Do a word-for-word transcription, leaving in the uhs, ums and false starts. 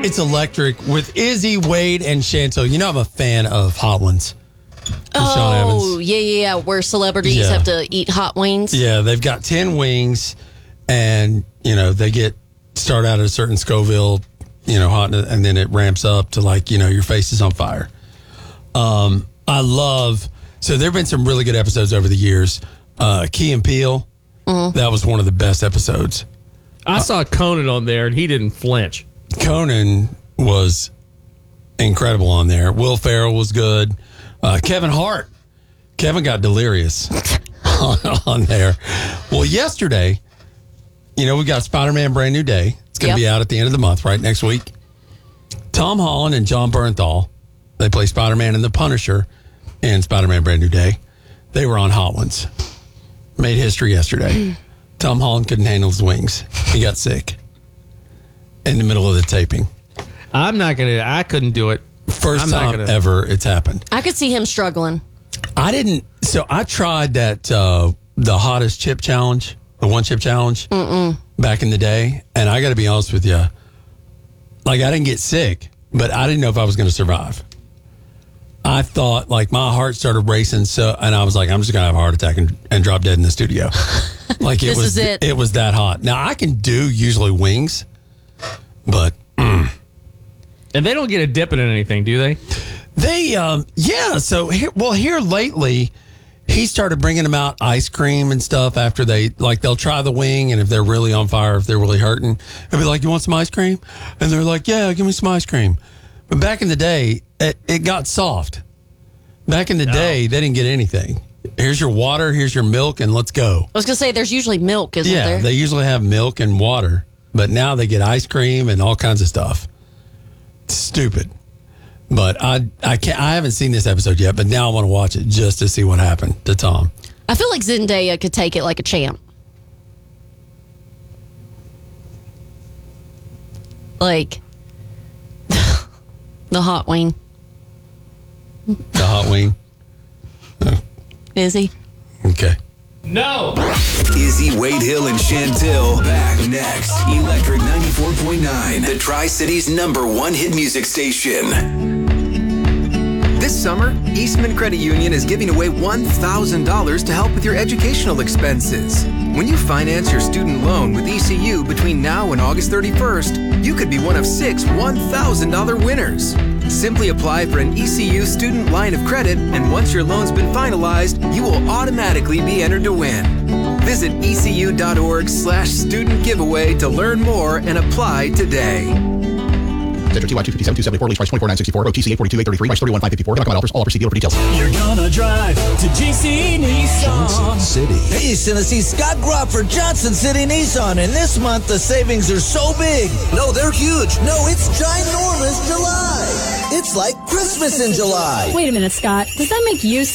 It's electric with Izzy, Wade, and Chantel. You know I'm a fan of Hot Ones. Oh, yeah, yeah, yeah. Where celebrities Yeah. have to eat hot wings. Yeah, they've got ten wings, and, you know, they get start out at a certain Scoville, you know, hot, and then it ramps up to, like, you know, your face is on fire. Um, I love, so there have been some really good episodes over the years. Uh, Key and Peele, Mm-hmm. that was one of the best episodes. I saw Conan on there, and he didn't flinch. Conan was incredible on there. Will Ferrell was good. Uh, Kevin Hart. Kevin got delirious on, on there. Well, yesterday, you know, we got Spider-Man Brand New Day. It's going to Yep. be out at the end of the month, right? Next week. Tom Holland and John Bernthal, they play Spider-Man and the Punisher in Spider-Man Brand New Day. They were on Hot Ones. Made history yesterday. Tom Holland couldn't handle his wings. He got sick in the middle of the taping. I'm not going to, I couldn't do it. 1st I'm not time gonna- ever it's happened. I could see him struggling. I didn't. So I tried that uh, the hottest chip challenge, the one chip challenge, Mm-mm. back in the day, and I got to be honest with you. Like, I didn't get sick, but I didn't know if I was going to survive. I thought, like, my heart started racing, so and I was like, I'm just going to have a heart attack and, and drop dead in the studio. Like, it This was is it. it was that hot. Now I can do usually wings, but mm, And they don't get a dip in anything, do they? They, um, yeah. So, here, well, here lately, he started bringing them out ice cream and stuff after they, like, they'll try the wing, and if they're really on fire, if they're really hurting, they'll be like, you want some ice cream? And they're like, yeah, give me some ice cream. But back in the day, it, it got soft. Back in the day, they didn't get anything. Here's your water, here's your milk, and let's go. I was going to say, there's usually milk, isn't Yeah, there? they usually have milk and water, but now they get ice cream and all kinds of stuff. It's stupid. But I I can't I haven't seen this episode yet, but now I want to watch it just to see what happened to Tom. I feel like Zendaya could take it like a champ. Like the hot wing. The hot wing. Is he? Okay. No. Izzy, Wade Hill, and Chantel back next. Electric ninety-four point nine, the Tri-City's number one hit music station. This summer, Eastman Credit Union is giving away one thousand dollars to help with your educational expenses. When you finance your student loan with E C U between now and August thirty-first, you could be one of six one thousand dollars winners. Simply apply for an E C U student line of credit, and once your loan's been finalized, you will automatically be entered to win. Visit ecu.org slash student giveaway to learn more and apply today. Central T Y two fifty-seven, two seventy-four, lease price twenty-four nine sixty-four, O T C A forty-two eight thirty-three, price thirty-one five fifty-four. Dot com offers all offers, see dealer for details. You're gonna drive to G C Nissan. Johnson City. Hey, it's Tennessee Scott Gropp for Johnson City Nissan, and this month the savings are so big. No, they're huge. No, it's ginormous July. It's like Christmas in July. Wait a minute, Scott. Does that make you